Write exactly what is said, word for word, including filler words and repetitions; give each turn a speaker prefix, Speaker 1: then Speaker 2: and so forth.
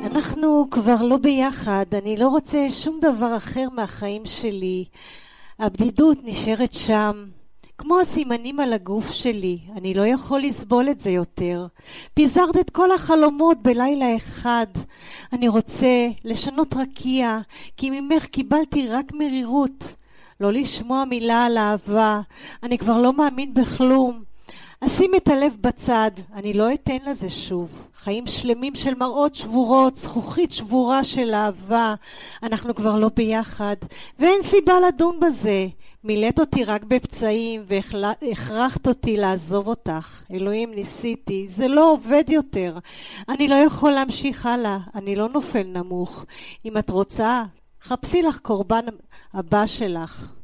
Speaker 1: אנחנו כבר לא ביחד, אני לא רוצה שום דבר אחר מהחיים שלי. הבדידות נשארת שם, כמו הסימנים על הגוף שלי. אני לא יכול לסבול את זה יותר. פיזרת את כל החלומות בלילה אחד. אני רוצה לשנות רקיע, כי ממך קיבלתי רק מרירות. לא לשמוע מילה על אהבה, אני כבר לא מאמין בכלום. אשים את הלב בצד, אני לא אתן לזה שוב. חיים שלמים של מראות שבורות, זכוכית שבורה של אהבה. אנחנו כבר לא ביחד, ואין סיבה לדון בזה. מילאת אותי רק בפצעים, והכרחת אותי לעזוב אותך. אלוהים, ניסיתי, זה לא עובד יותר. אני לא יכול להמשיך הלאה, אני לא נופל נמוך. אם את רוצה, חפשי לך קורבן הבא שלך.